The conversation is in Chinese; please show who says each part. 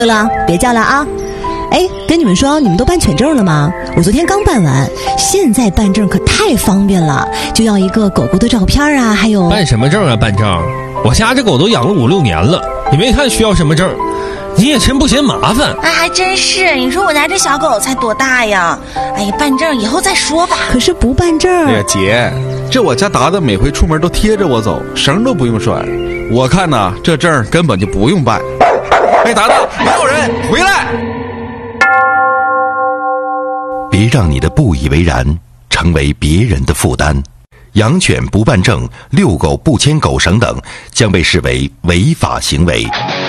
Speaker 1: 了，别叫了啊！哎，跟你们说，你们都办犬证了吗？我昨天刚办完，现在办证可太方便了，就要一个狗狗的照片啊，还有……
Speaker 2: 办什么证啊？办证？我家这狗都养了5、6年了，你没看需要什么证？你也真不嫌麻烦。
Speaker 3: 哎，还真是。你说我家这小狗才多大呀？哎呀，办证以后再说吧。
Speaker 1: 可是不办证……
Speaker 4: 哎呀，姐，这我家达达每回出门都贴着我走，绳都不用拴。我看呐，这证根本就不用办。哎，达达，没有人，回来！
Speaker 5: 别让你的不以为然成为别人的负担。养犬不办证、遛狗不牵狗绳等将被视为违法行为。